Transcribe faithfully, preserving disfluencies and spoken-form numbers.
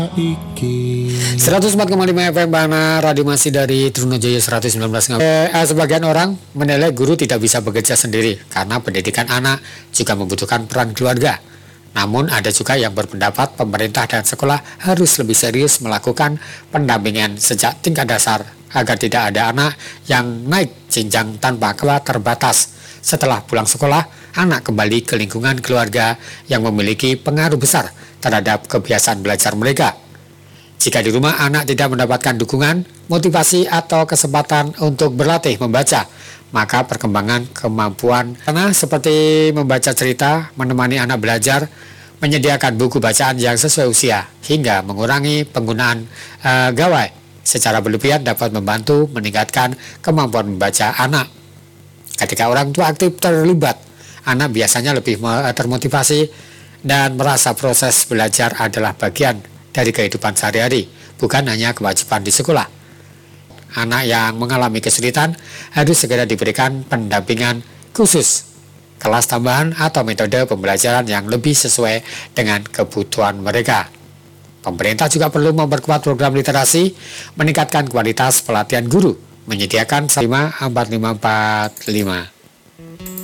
seratus empat koma lima F M Bana Radio masih dari Trunajaya seratus sembilan belas. Eh, sebagian orang menilai guru tidak bisa bekerja sendiri karena pendidikan anak juga membutuhkan peran keluarga. Namun ada juga yang berpendapat pemerintah dan sekolah harus lebih serius melakukan pendampingan sejak tingkat dasar agar tidak ada anak yang naik jenjang tanpa keluar terbatas. Setelah pulang sekolah, anak kembali ke lingkungan keluarga yang memiliki pengaruh besar terhadap kebiasaan belajar mereka. Jika di rumah anak tidak mendapatkan dukungan, motivasi atau kesempatan untuk berlatih membaca, maka perkembangan kemampuan karena seperti membaca cerita, menemani anak belajar, menyediakan buku bacaan yang sesuai usia, hingga mengurangi penggunaan uh, gawai secara berlebihan dapat membantu meningkatkan kemampuan membaca anak. Ketika orang tua aktif terlibat, anak biasanya lebih termotivasi dan merasa proses belajar adalah bagian dari kehidupan sehari-hari, bukan hanya kewajiban di sekolah. Anak yang mengalami kesulitan harus segera diberikan pendampingan khusus, kelas tambahan atau metode pembelajaran yang lebih sesuai dengan kebutuhan mereka. Pemerintah juga perlu memperkuat program literasi, meningkatkan kualitas pelatihan guru, menyediakan lima empat lima empat lima.